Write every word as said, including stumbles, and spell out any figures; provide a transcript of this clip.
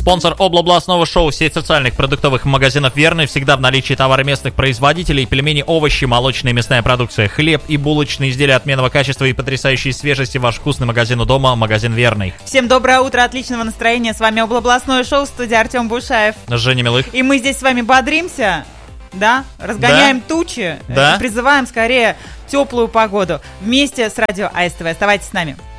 Спонсор облабластного шоу — сеть социальных продуктовых магазинов «Верный». Всегда в наличии товары местных производителей: пельмени, овощи, молочная и мясная продукция, хлеб и булочные изделия отменного качества и потрясающей свежести. Ваш вкусный магазин у дома, магазин «Верный». Всем доброе утро, отличного настроения. С вами облабластное шоу, в студии Артем Бушаев. Женя Милых. И мы здесь с вами бодримся, да, разгоняем да? тучи, да? и призываем скорее теплую погоду вместе с радио АСТВ. Оставайтесь с нами.